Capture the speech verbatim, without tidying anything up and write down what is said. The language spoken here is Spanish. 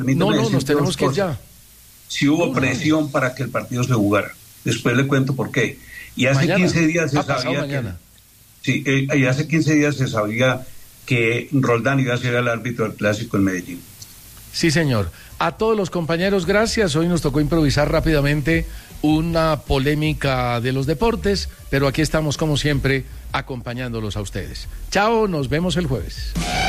permítame No, no, nos tenemos que ir ya. Si hubo no, presión no. para que el partido se jugara. Después le cuento por qué. Y hace mañana. quince días se ha pasado sabía mañana. que... Sí, eh, y hace quince días se sabía que Roldán iba a ser el árbitro del Clásico en Medellín. Sí, señor. A todos los compañeros, gracias. Hoy nos tocó improvisar rápidamente una polémica de los deportes, pero aquí estamos como siempre acompañándolos a ustedes. Chao, nos vemos el jueves.